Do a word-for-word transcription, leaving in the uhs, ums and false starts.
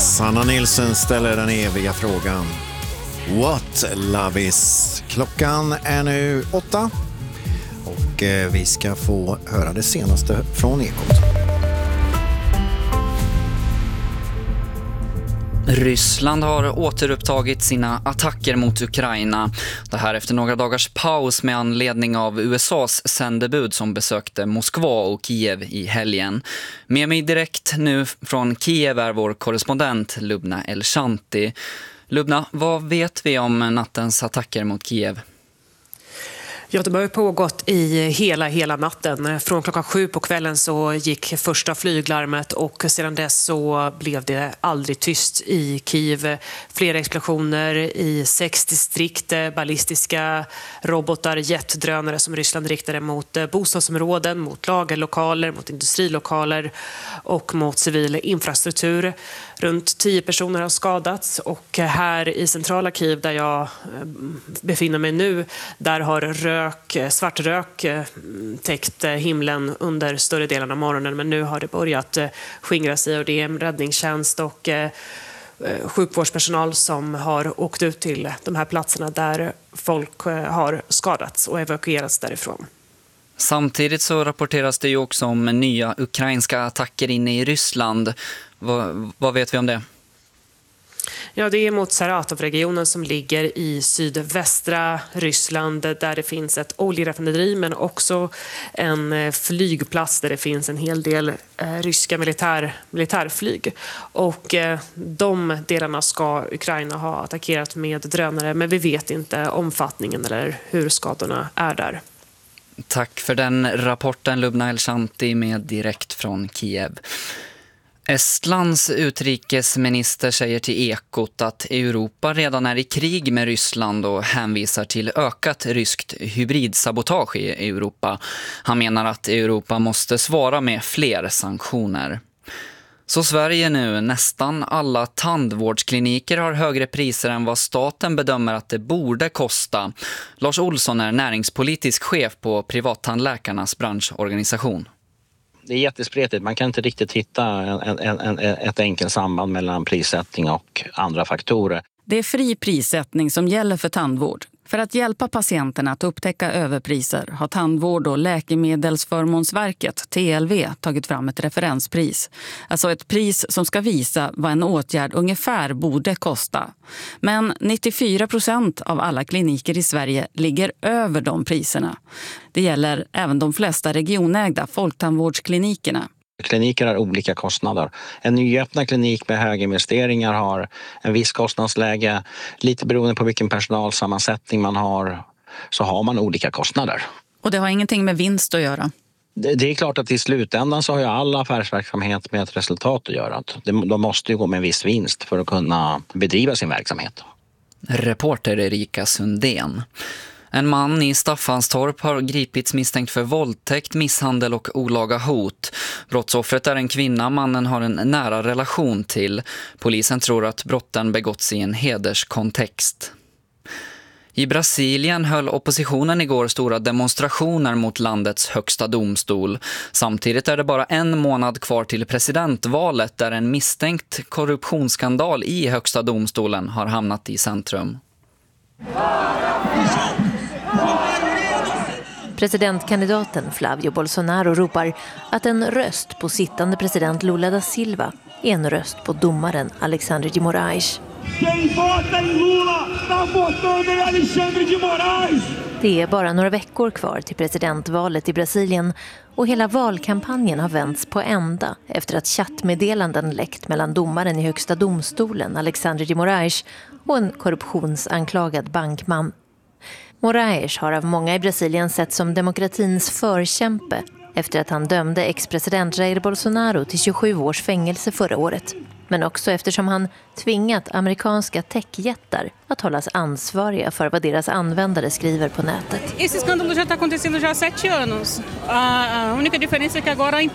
Sanna Nilsson ställer den eviga frågan. What love is? Klockan är nu åtta och vi ska få höra det senaste från Ekot. Ryssland har återupptagit sina attacker mot Ukraina. Det här efter några dagars paus med anledning av U S A:s sändebud som besökte Moskva och Kiev i helgen. Med mig direkt nu från Kiev är vår korrespondent Lubna Elshanti. Lubna, vad vet vi om nattens attacker mot Kiev? Ja, det har pågått i hela, hela natten. Från klockan sju på kvällen så gick första flyglarmet och sedan dess så blev det aldrig tyst i Kiev. Flera explosioner i sex distrikt, ballistiska robotar, jetdrönare som Ryssland riktade mot bostadsområden, mot lagerlokaler, mot industrilokaler och mot civil infrastruktur. Runt tio personer har skadats och här i centrala Kiev där jag befinner mig nu, där har rök, svart rök täckt himlen under större delen av morgonen, men nu har det börjat skingra sig och det är en räddningstjänst och sjukvårdspersonal som har åkt ut till de här platserna där folk har skadats och evakuerats därifrån. Samtidigt så rapporteras det ju också om nya ukrainska attacker inne i Ryssland. Vad, vad vet vi om det? Ja, det är mot Saratov-regionen som ligger i sydvästra Ryssland där det finns ett oljeraffinaderi men också en flygplats där det finns en hel del eh, ryska militär, militärflyg. Och eh, de delarna ska Ukraina ha attackerat med drönare, men vi vet inte omfattningen eller hur skadorna är där. Tack för den rapporten, Lubna Elshanti med direkt från Kiev. Estlands utrikesminister säger till Ekot att Europa redan är i krig med Ryssland och hänvisar till ökat ryskt hybridsabotage i Europa. Han menar att Europa måste svara med fler sanktioner. Så Sverige nu, nästan alla tandvårdskliniker har högre priser än vad staten bedömer att det borde kosta. Lars Olsson är näringspolitisk chef på privattandläkarnas branschorganisation. Det är jättespretigt. Man kan inte riktigt hitta en, en, en, ett enkelt samband mellan prissättning och andra faktorer. Det är fri prissättning som gäller för tandvård. För att hjälpa patienterna att upptäcka överpriser har Tandvård- och läkemedelsförmånsverket, T L V, tagit fram ett referenspris. Alltså ett pris som ska visa vad en åtgärd ungefär borde kosta. Men nittiofyra procent av alla kliniker i Sverige ligger över de priserna. Det gäller även de flesta regionägda folktandvårdsklinikerna. Kliniker har olika kostnader. En nyöppnad klinik med höga investeringar har en viss kostnadsläge. Lite beroende på vilken personalsammansättning man har så har man olika kostnader. Och det har ingenting med vinst att göra? Det, det är klart att i slutändan så har ju all affärsverksamhet med ett resultat att göra. De måste ju gå med en viss vinst för att kunna bedriva sin verksamhet. Reporter Erika Sundén. En man i Staffanstorp har gripits misstänkt för våldtäkt, misshandel och olaga hot. Brottsoffret är en kvinna mannen har en nära relation till. Polisen tror att brotten begåtts i en hederskontext. I Brasilien höll oppositionen igår stora demonstrationer mot landets högsta domstol. Samtidigt är det bara en månad kvar till presidentvalet där en misstänkt korruptionsskandal i högsta domstolen har hamnat i centrum. Presidentkandidaten Flavio Bolsonaro ropar att en röst på sittande president Lula da Silva är en röst på domaren Alexandre de Moraes. Det är bara några veckor kvar till presidentvalet i Brasilien och hela valkampanjen har vänts på ända efter att chattmeddelanden läckt mellan domaren i högsta domstolen Alexandre de Moraes och en korruptionsanklagad bankman. Moraes har av många i Brasilien sett som demokratins förkämpe efter att han dömde ex-president Jair Bolsonaro till tjugosju års fängelse förra året. Men också eftersom han tvingat amerikanska techjättar att hållas ansvariga för vad deras användare skriver på nätet. Esse escândalo já está acontecendo já há sete anos. A única diferença é que agora